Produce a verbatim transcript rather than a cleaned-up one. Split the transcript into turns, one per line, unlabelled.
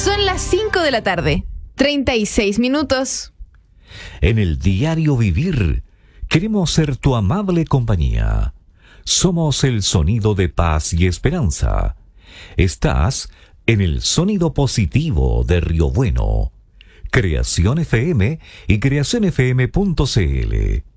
Son las cinco de la tarde, treinta y seis minutos.
En el diario vivir, queremos ser tu amable compañía. Somos el sonido de paz y esperanza. Estás en el sonido positivo de Río Bueno. Creación F M y creación f m punto c l.